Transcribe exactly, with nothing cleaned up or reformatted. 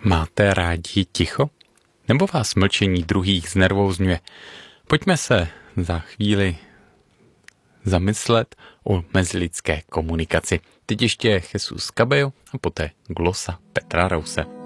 Máte rádi ticho? Nebo vás mlčení druhých znervózňuje? Pojďme se za chvíli zamyslet o mezilidské komunikaci. Teď ještě Jesus Cabello a poté glosa Petra Rause.